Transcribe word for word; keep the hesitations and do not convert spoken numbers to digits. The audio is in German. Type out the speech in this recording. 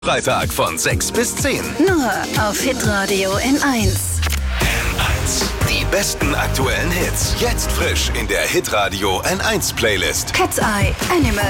Freitag von sechs bis zehn. Nur auf Hitradio N eins. N eins. Die besten aktuellen Hits. Jetzt frisch in der Hitradio N eins Playlist. Cat's Eye, Animal,